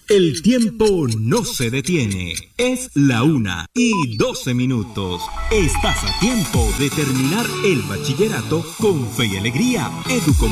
El tiempo no se detiene. Es la 1:12. Estás a tiempo de terminar el bachillerato con fe y alegría.